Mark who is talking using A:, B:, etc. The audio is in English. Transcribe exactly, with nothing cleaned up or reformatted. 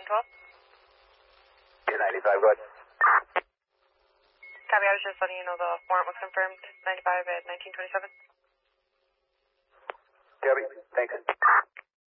A: one twelve.
B: two ninety-five, go ahead.
A: Copy, I was just letting you know the warrant was confirmed, ninety-five at nineteen twenty-seven.
B: Copy, thanks.